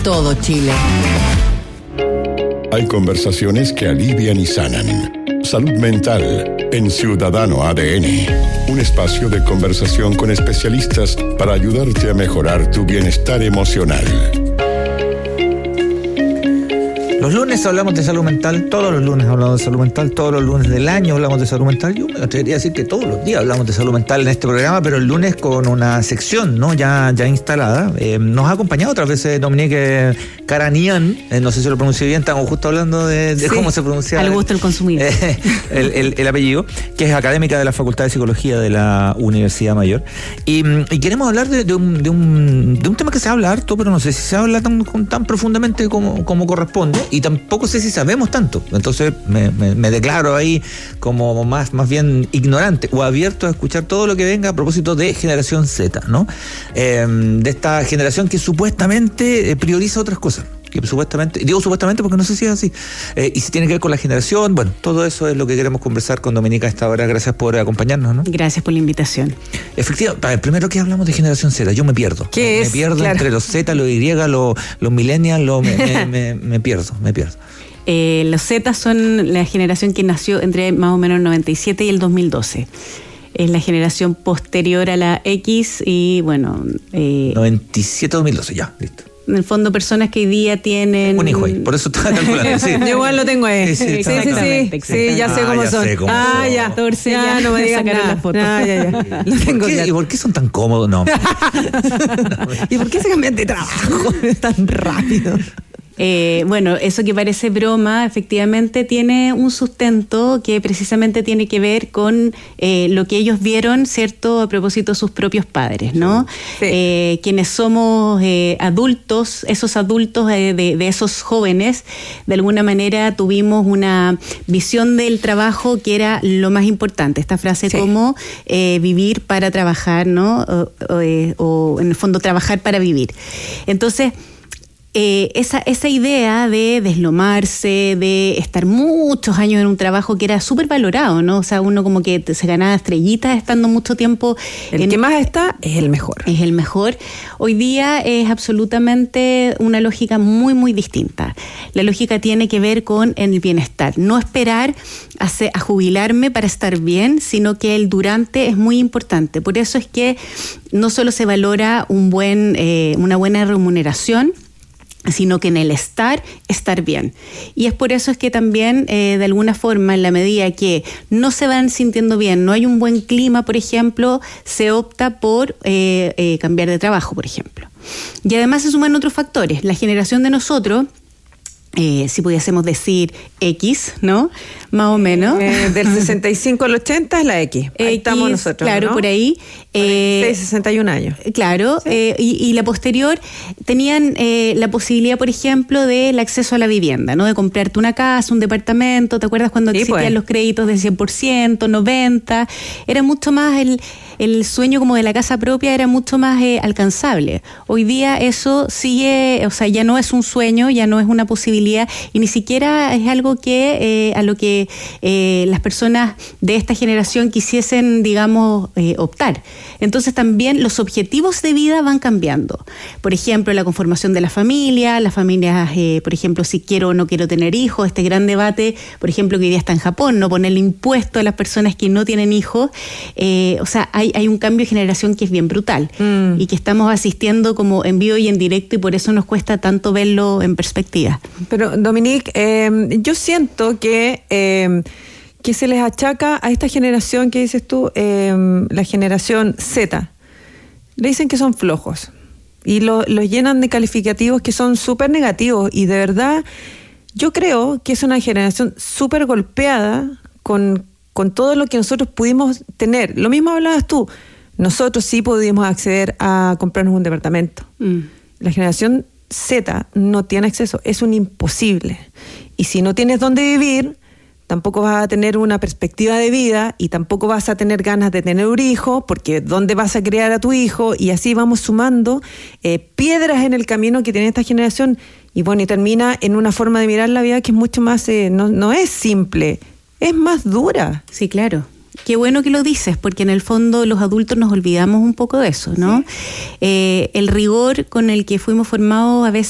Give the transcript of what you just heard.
todo Chile. Hay conversaciones que alivian y sanan. Salud Mental en Ciudadano ADN. Un espacio de conversación con especialistas para ayudarte a mejorar tu bienestar emocional. Los lunes hablamos de salud mental, todos los lunes hablamos de salud mental, todos los lunes del año hablamos de salud mental. Yo me atrevería a decir que todos los días hablamos de salud mental en este programa, pero el lunes con una sección, ¿no? ya instalada. Nos ha acompañado otras veces Dominique Caranian, no sé si lo pronuncié bien, estamos justo hablando de sí, cómo se pronuncia. Al gusto del consumidor. El apellido, que es académica de la Facultad de Psicología de la Universidad Mayor. Y queremos hablar de un tema que se habla harto, pero no sé si se habla tan profundamente como corresponde. Y tampoco sé si sabemos tanto. Entonces me declaro ahí como más bien ignorante o abierto a escuchar todo lo que venga a propósito de Generación Z, ¿no? De esta generación que supuestamente prioriza otras cosas. Que supuestamente, digo supuestamente porque no sé si es así. Y si tiene que ver con la generación, bueno, todo eso es lo que queremos conversar con Dominica a esta hora. Gracias por acompañarnos, ¿no? Gracias por la invitación. Efectivamente, primero que hablamos de generación Z, yo me pierdo. ¿Qué es? Me pierdo claro. Entre los Z, los Y, los millennials, me pierdo. Los Z son la generación que nació entre más o menos el 97 y el 2012. Es la generación posterior a la X y bueno... 97-2012, ya, listo. En el fondo, personas que hoy día tienen... Un hijo ahí, por eso estaba calculando. Sí. Yo igual lo tengo ahí. Sí, ya sé cómo son. Ya. 14 ya no me digan nada. La foto. Ya. Lo tengo claro. ¿Y por qué son tan cómodos? No. ¿Y por qué se cambian de trabajo tan rápido? Bueno, eso que parece broma, efectivamente tiene un sustento que precisamente tiene que ver con lo que ellos vieron, ¿cierto?, a propósito de sus propios padres, ¿no? Sí. Quienes somos adultos, esos adultos de esos jóvenes, de alguna manera tuvimos una visión del trabajo que era lo más importante. Esta frase sí. Como vivir para trabajar, ¿no? O en el fondo trabajar para vivir. Entonces, esa idea de deslomarse, de estar muchos años en un trabajo que era súper valorado, ¿no? O sea, uno como que se ganaba estrellitas estando mucho tiempo. El que más está es el mejor. Es el mejor. Hoy día es absolutamente una lógica muy, muy distinta. La lógica tiene que ver con el bienestar. No esperar a jubilarme para estar bien, sino que el durante es muy importante. Por eso es que no solo se valora una buena remuneración, sino que en el estar bien. Y es por eso es que también, de alguna forma, en la medida que no se van sintiendo bien, no hay un buen clima, por ejemplo, se opta por cambiar de trabajo, por ejemplo. Y además se suman otros factores. La generación de nosotros, si pudiésemos decir X, ¿no? Más o menos. Del 65 al 80 es la X. Ahí estamos nosotros, claro, ¿no? Por ahí. 61 años. Claro, sí. Y la posterior tenían la posibilidad, por ejemplo, del acceso a la vivienda, ¿no? De comprarte una casa, un departamento. ¿Te acuerdas cuando existían los créditos de 100%, 90%? Era mucho más el sueño como de la casa propia era mucho más alcanzable. Hoy día eso sigue, o sea, ya no es un sueño, ya no es una posibilidad y ni siquiera es algo que a lo que las personas de esta generación quisiesen, digamos, optar. Entonces también los objetivos de vida van cambiando. Por ejemplo, la conformación de las familias, por ejemplo, si quiero o no quiero tener hijos, este gran debate, por ejemplo, que hoy día está en Japón, no ponerle impuesto a las personas que no tienen hijos, o sea, hay un cambio de generación que es bien brutal y que estamos asistiendo como en vivo y en directo y por eso nos cuesta tanto verlo en perspectiva. Pero, Dominique, yo siento que se les achaca a esta generación que dices tú, la generación Z. Le dicen que son flojos y los llenan de calificativos que son súper negativos y de verdad yo creo que es una generación súper golpeada con todo lo que nosotros pudimos tener. Lo mismo hablabas tú. Nosotros sí pudimos acceder a comprarnos un departamento. La generación Z no tiene acceso. Es un imposible. Y si no tienes dónde vivir, tampoco vas a tener una perspectiva de vida y tampoco vas a tener ganas de tener un hijo, porque ¿dónde vas a criar a tu hijo? Y así vamos sumando piedras en el camino que tiene esta generación. Y bueno, y termina en una forma de mirar la vida que es mucho más, no es simple, es más dura. Sí, claro. Qué bueno que lo dices, porque en el fondo los adultos nos olvidamos un poco de eso, ¿no? Sí. El rigor con el que fuimos formados a veces